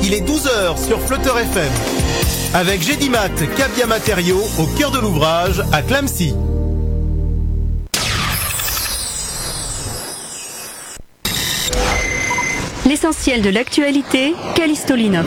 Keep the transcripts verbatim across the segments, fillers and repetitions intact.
il est douze heures sur Flutter F M. Avec Gédimat, Cabia Matériaux, au cœur de l'ouvrage, à Clamecy. L'essentiel de l'actualité, Callisto Linov.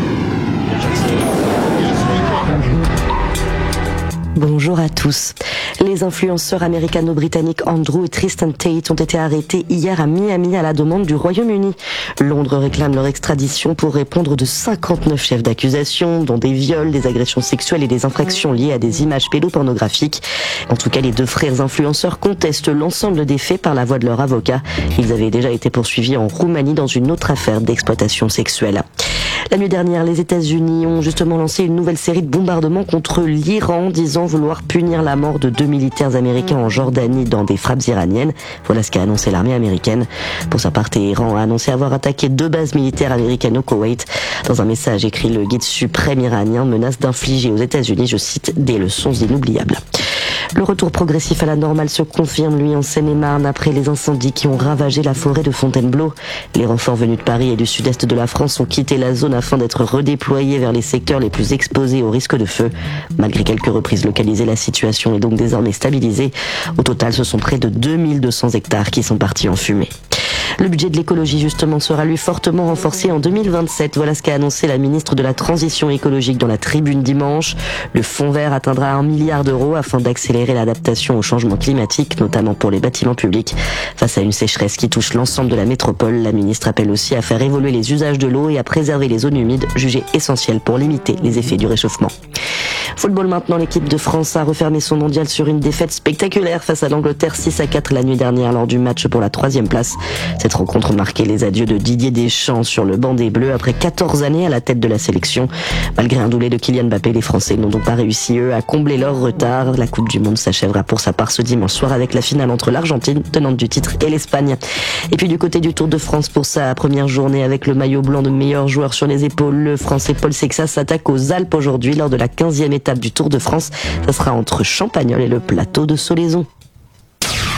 Bonjour à tous. Les influenceurs américano-britanniques Andrew et Tristan Tate ont été arrêtés hier à Miami à la demande du Royaume-Uni. Londres réclame leur extradition pour répondre de cinquante-neuf chefs d'accusation, dont des viols, des agressions sexuelles et des infractions liées à des images pédopornographiques. En tout cas, les deux frères influenceurs contestent l'ensemble des faits par la voix de leur avocat. Ils avaient déjà été poursuivis en Roumanie dans une autre affaire d'exploitation sexuelle. La nuit dernière, les États-Unis ont justement lancé une nouvelle série de bombardements contre l'Iran, disant vouloir punir la mort de deux militaires américains en Jordanie dans des frappes iraniennes. Voilà ce qu'a annoncé l'armée américaine. Pour sa part, Téhéran a annoncé avoir attaqué deux bases militaires américaines au Koweït. Dans un message écrit, le guide suprême iranien menace d'infliger aux États-Unis, je cite, des leçons inoubliables. Le retour progressif à la normale se confirme, lui, en Seine-et-Marne, après les incendies qui ont ravagé la forêt de Fontainebleau. Les renforts venus de Paris et du sud-est de la France ont quitté la zone afin d'être redéployés vers les secteurs les plus exposés au risque de feu. Malgré quelques reprises localisées, la situation est donc désormais stabilisée. Au total, ce sont près de deux mille deux cents hectares qui sont partis en fumée. Le budget de l'écologie, justement, sera lui fortement renforcé en deux mille vingt-sept. Voilà ce qu'a annoncé la ministre de la Transition écologique dans la Tribune dimanche. Le fonds vert atteindra un milliard d'euros afin d'accélérer l'adaptation au changement climatique, notamment pour les bâtiments publics. Face à une sécheresse qui touche l'ensemble de la métropole, la ministre appelle aussi à faire évoluer les usages de l'eau et à préserver les zones humides, jugées essentielles pour limiter les effets du réchauffement. Football maintenant, l'équipe de France a refermé son mondial sur une défaite spectaculaire face à l'Angleterre six à quatre la nuit dernière lors du match pour la troisième place. Cette rencontre marquait les adieux de Didier Deschamps sur le banc des Bleus après quatorze années à la tête de la sélection. Malgré un doublé de Kylian Mbappé, les Français n'ont donc pas réussi, eux, à combler leur retard. La Coupe du Monde s'achèvera pour sa part ce dimanche soir avec la finale entre l'Argentine, tenante du titre, et l'Espagne. Et puis du côté du Tour de France, pour sa première journée avec le maillot blanc de meilleur joueur sur les épaules, le Français Paul Sexas s'attaque aux Alpes aujourd'hui lors de la quinzième étape du Tour de France. Ça sera entre Champagnole et le plateau de Solaizon.